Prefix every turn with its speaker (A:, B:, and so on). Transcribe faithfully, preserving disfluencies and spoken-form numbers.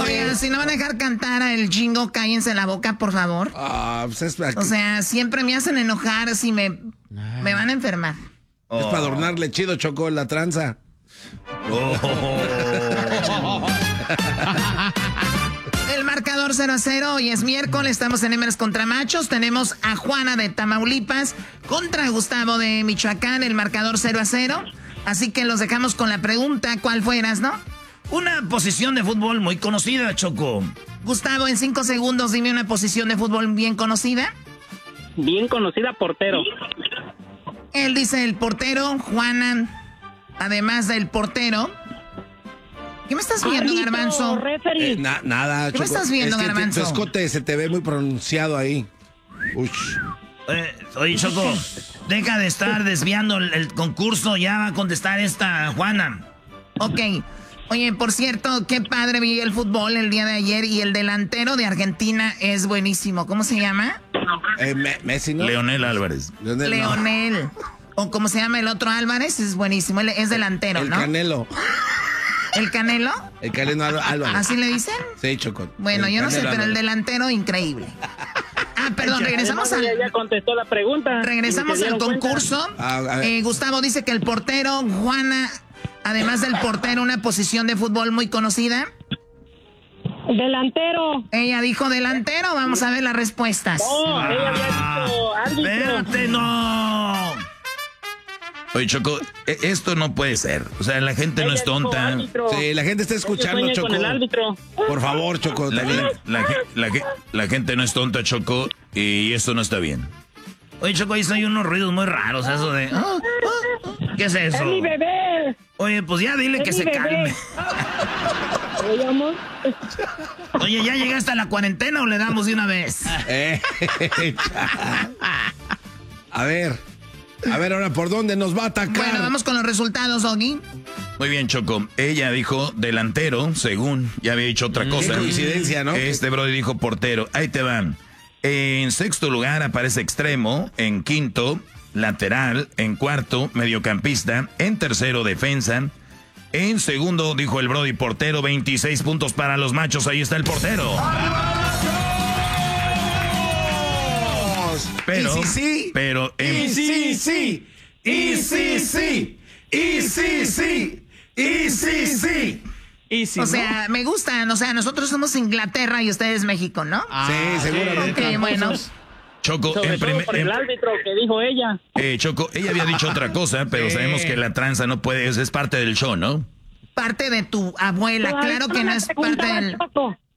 A: Oye, si no van a dejar cantar a el Jingo, cállense la boca, por favor.
B: Ah, pues es para...
A: O sea, siempre me hacen enojar si me, me van a enfermar.
B: Es para adornarle chido, Choco, la tranza.
A: Oh. El marcador cero a cero, hoy es miércoles, estamos en Hembras contra Machos, tenemos a Juana de Tamaulipas contra Gustavo de Michoacán, el marcador cero a cero, así que los dejamos con la pregunta, ¿cuál fueras, no?
C: Una posición de fútbol muy conocida, Choco.
A: Gustavo, en cinco segundos dime una posición de fútbol bien conocida.
D: Bien conocida, portero.
A: Él dice el portero, Juana, además del portero. ¿Qué me estás viendo,
D: Árbitro,
A: Garbanzo?
B: Eh, na- nada,
A: ¿Qué
B: Choco.
A: me estás viendo,
B: es que
A: Garbanzo?
B: Tu escote se te ve muy pronunciado ahí. Ush.
C: Eh, oye, Choco, deja de estar desviando el, el concurso, ya va a contestar esta Juana.
A: Ok. Oye, por cierto, qué padre vi el fútbol el día de ayer y el delantero de Argentina es buenísimo. ¿Cómo se llama?
B: Eh, Me- Messi, ¿no?
C: Leonel Álvarez.
B: Leonel, no.
A: Leonel. O como se llama el otro Álvarez, es buenísimo. Él es delantero,
B: El
A: ¿no?
B: Canelo.
A: ¿El Canelo?
B: El Canelo Ál- Álvarez.
A: ¿Así le dicen?
B: Sí, Choco.
A: Bueno,
B: El
A: yo no sé,
B: Canelo
A: pero el
B: Álvarez.
A: delantero, increíble. Ah, perdón, regresamos al...
D: Ya, ya contestó la pregunta.
A: Regresamos
D: ¿Se
A: al
D: dieron cuenta?
A: concurso.
B: Ah, a ver.
A: Eh, Gustavo dice que el portero, Juana, además del portero, una posición de fútbol muy conocida.
D: Delantero.
A: Ella dijo delantero, vamos a ver las respuestas.
D: No, ella había dicho árbitro.
C: Espérate, no. Oye, Choco, e- esto no puede ser. O sea, la gente no
D: Ella
C: es
D: dijo
C: tonta.
D: árbitro.
B: Sí, la gente está
D: Ella
B: escuchando,
D: sueña
B: Choco.
D: con el árbitro.
B: Por favor, Choco.
C: La,
B: también.
C: la- la- la- la gente no es tonta, Choco, y esto no está bien. Oye, Choco, ahí hay unos ruidos muy raros, eso de... ah, ah, ¿qué es eso?
D: ¡Es mi bebé!
C: Oye, pues ya dile
D: ¡Es
C: que
D: mi
C: se
D: bebé!
C: calme.
D: Oye, amor.
C: Oye, ¿ya llegaste a la cuarentena o le damos de una vez?
B: Eh, a ver. A ver, ahora, ¿por dónde nos va a atacar?
A: Bueno, vamos con los resultados, Oggy.
C: Muy bien, Choco. Ella dijo delantero, según ya había dicho otra cosa.
B: Qué coincidencia, ¿no?
C: Este brody dijo portero. Ahí te van. En sexto lugar aparece extremo. En quinto, lateral. En cuarto, mediocampista. En tercero, defensa. En segundo, dijo el brody portero. veintiséis puntos para los machos. Ahí está el portero. Pero,
B: Y sí, sí.
C: pero en-
B: Y sí, sí. Y sí, sí. Y sí, sí. Y sí, sí.
D: Y si
A: O
D: no,
A: sea, me gustan, o sea, nosotros somos Inglaterra y ustedes México, ¿no?
B: Sí, seguramente.
A: Ok, bueno.
C: Choco,
D: sobre
C: en
D: todo
C: primer,
D: por el
C: en-
D: árbitro que dijo ella.
C: eh, Choco, ella había dicho otra cosa, pero sabemos que la tranza no puede, es, es parte del show, ¿no?
A: Parte de tu abuela, claro que no es parte del...
D: Choco.